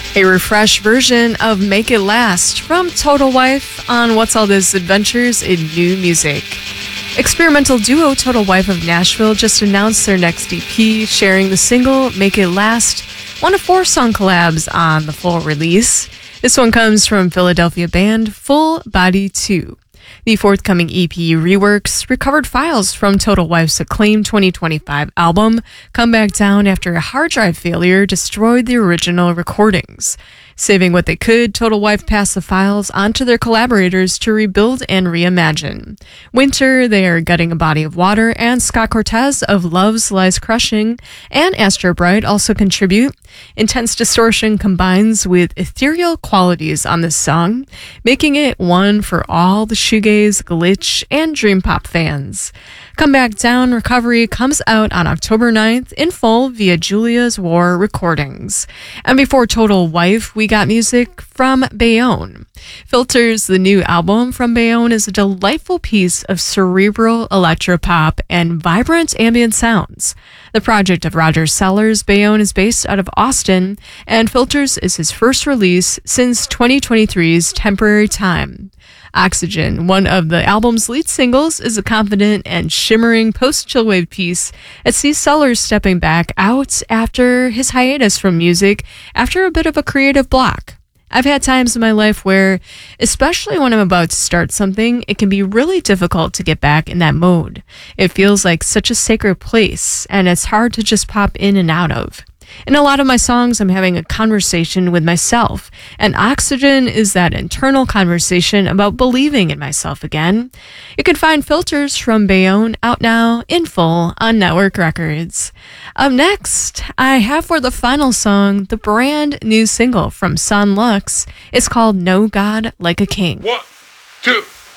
A refreshed version of Make It Last from Total Wife on What's All This Adventures in New Music. Experimental duo Total Wife of Nashville just announced their next EP, sharing the single Make It Last, one of 4 song collabs on the full release. This one comes from Philadelphia band Full Body 2. The forthcoming EP reworks recovered files from Total Wife's acclaimed 2025 album, Come Back Down after a hard drive failure destroyed the original recordings. Saving what they could, Total Wife passed the files on to their collaborators to rebuild and reimagine. Winter, they are Gutting a Body of Water, and Scott Cortez of Love's Lies Crushing and Astro Bright also contribute. Intense distortion combines with ethereal qualities on this song, making it one for all the shoegaze, glitch, and dream pop fans. Come Back Down Recovery comes out on October 9th in full via Julia's War Recordings. And before Total Wife, we got music from Bayonne. Filters, the new album from Bayonne, is a delightful piece of cerebral electropop and vibrant ambient sounds. The project of Roger Sellers, Bayonne is based out of Austin, and Filters is his first release since 2023's Temporary Time. Oxygen, one of the album's lead singles, is a confident and shimmering post-chillwave piece that sees Sellers stepping back out after his hiatus from music after a bit of a creative block. I've had times in my life where, especially when I'm about to start something, it can be really difficult to get back in that mode. It feels like such a sacred place, and it's hard to just pop in and out of. In a lot of my songs, I'm having a conversation with myself, and Oxygen is that internal conversation about believing in myself again. You can find Filters from Bayonne out now in full on Network Records. Up next, I have for the final song the brand new single from Son Lux. It's called No God Like a King. 1, 2,